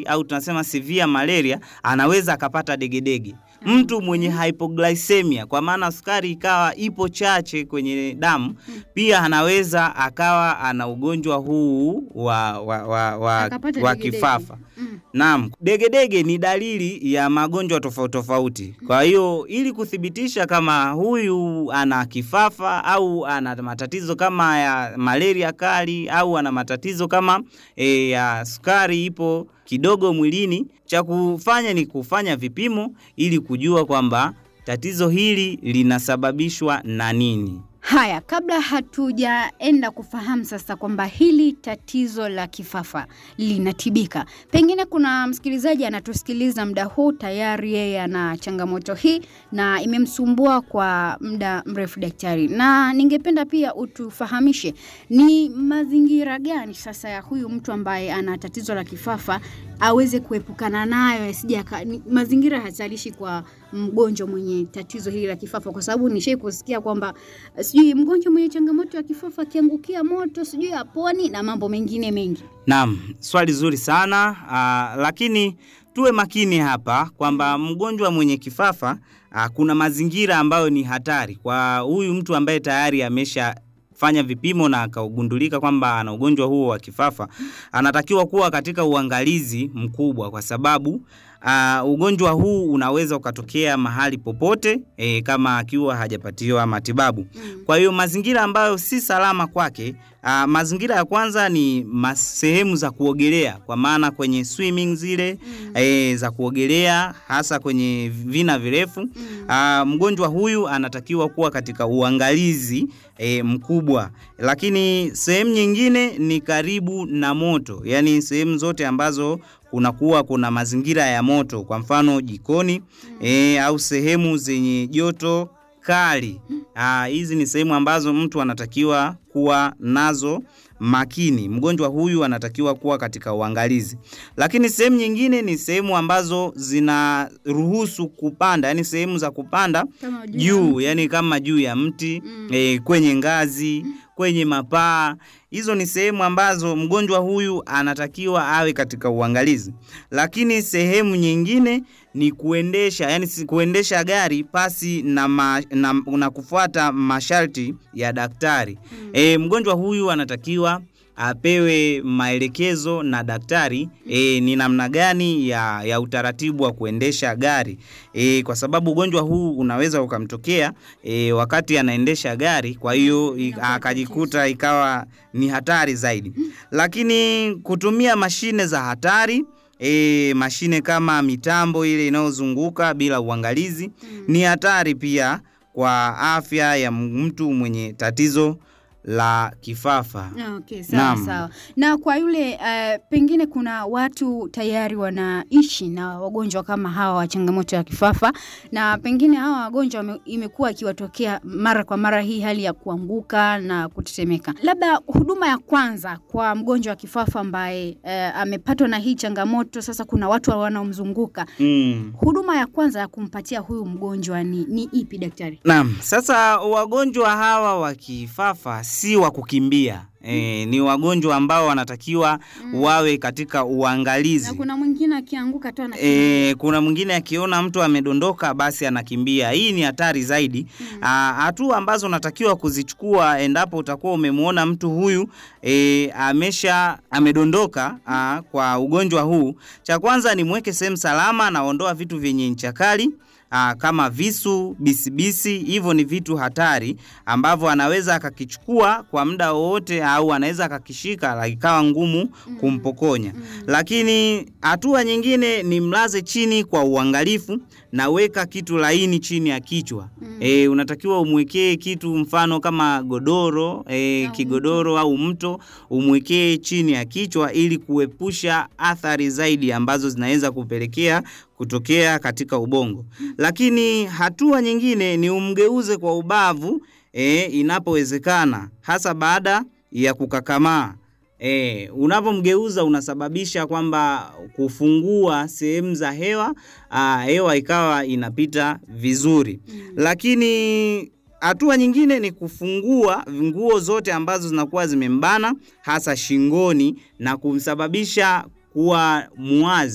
au tunasema severe malaria anaweza akapata degedege. Mtu mwenye hypoglycemia, kwa maana sukari ikawa ipo chache kwenye damu, pia anaweza akawa ana ugonjwa huu wa kifafa. Naam, degedege ni dalili ya magonjwa tofauti tofauti. Kwa hiyo ili kuthibitisha kama huyu ana kifafa au ana matatizo kama ya malaria kali au ana matatizo kama ya sukari ipo kidogo mwilini, cha kufanya ni kufanya vipimo ili kujua kwamba tatizo hili linasababishwa na nini. Haya, kabla hatujaenda kufahamu sasa kwamba hili tatizo la kifafa linatibika, pengine kuna msikilizaji anatusikiliza muda huu tayari yeye ana changamoto hii na imemsumbua kwa muda mrefu daktari, na ningependa pia utufahamishe ni mazingira gani sasa ya huyu mtu ambaye ana tatizo la kifafa aweze kuepukana nayo, asije mazingira hatarishi kwa mgonjwa mwenye tatizo hili la kifafa, kwa sababu nishai kusikia kwamba sijui mgonjwa mwenye changamoto ya kifafa akiangukia moto sijui aponi na mambo mengine mengi. Naam, swali zuri sana, lakini tuwe makini hapa kwamba mgonjwa mwenye kifafa kuna mazingira ambayo ni hatari kwa huyu mtu ambaye tayari amesha fanya vipimo na akagundulika kwamba ana ugonjwa huo wa kifafa. Anatakiwa kuwa katika uangalizi mkubwa, kwa sababu ugonjwa huu unaweza ukatokea mahali popote kama akiwa hajapatiwa matibabu. Kwa hiyo mazingira ambayo si salama kwake, mazingira ya kwanza ni sehemu za kuogelea, kwa maana kwenye swimming zile za kuogelea, hasa kwenye vina virefu. Mgonjwa huyu anatakiwa kuwa katika uangalizi mkubwa. Lakini sehemu nyingine ni karibu na moto, yani sehemu zote ambazo kuna mazingira ya moto, kwa mfano jikoni au sehemu zenye joto kali. Hizi ni sehemu ambazo mtu anatakiwa kuwa nazo makini. Mgonjwa huyu anatakiwa kuwa katika uangalizi. Lakini sehemu nyingine ni sehemu ambazo zinaruhusu kupanda, yani sehemu za kupanda juu, yani kama juu ya mti, kwenye ngazi, kwenye mapaa. Hizo ni sehemu ambazo mgonjwa huyu anatakiwa awe katika uangalizi. Lakini sehemu nyingine ni kuendesha, yani kuendesha gari pasi na kufuata masharti ya daktari. Mgonjwa huyu anatakiwa apewe maelekezo na daktari ni namna gani ya utaratibu wa kuendesha gari, kwa sababu ugonjwa huu unaweza ukamtokea wakati anaendesha gari, kwa hiyo akajikuta ikawa ni hatari zaidi. Lakini kutumia mashine za hatari, mashine kama mitambo ile inayozunguka bila uangalizi ni hatari pia kwa afya ya mtu mwenye tatizo la kifafa. Okay, sawa. Na kwa yule pengine kuna watu tayari wanaishi na wagonjwa kama hawa wa changamoto ya kifafa, na pengine hawa wagonjwa imekuwa ikiwatokea mara kwa mara hii hali ya kuanguka na kutetemeka. Labda huduma ya kwanza kwa mgonjwa wa kifafa ambaye amepatwa na hii changamoto, sasa kuna watu wanaomzunguka. Huduma ya kwanza ya kumpatia huyu mgonjwa ni ipi daktari? Naam, sasa wagonjwa hawa wa kifafa si wa kukimbia. Ni wagonjwa ambao wanatakiwa wawe katika uangalizi. Na kuna mwingine akianguka tu anakimbia. Kuna mwingine akiona mtu amedondoka basi anakimbia. Hii ni hatari zaidi. Hatua ambazo unatakiwa kuzichukua endapo utakuwa umemuona mtu huyu amedondoka kwa ugonjwa huu. Cha kwanza ni mweke sehemu salama na ondoa vitu vyenye ncha kali. Kama visu, bisibisi, hivyo ni vitu hatari ambavyo anaweza akakichukua kwa muda wote au anaweza akakishika ikawa ngumu kumpokonya. Lakini hatua nyingine ni mlaze chini kwa uangalifu na weka kitu laini chini ya kichwa. Unatakiwa umwekee kitu mfano kama godoro, kigodoro au mto, umwekee chini ya kichwa ili kuepusha athari zaidi ambazo zinaweza kupelekea kutokea katika ubongo. Lakini hatua nyingine ni umgeuze kwa ubavu inapowezekana, hasa baada ya kukakamaa. Unapomgeuza unasababisha kwamba kufungua sehemu za hewa ikawa inapita vizuri. Lakini hatua nyingine ni kufungua nguo zote ambazo zinakuwa zimembana hasa shingoni na kumsababisha kuwa muwazi.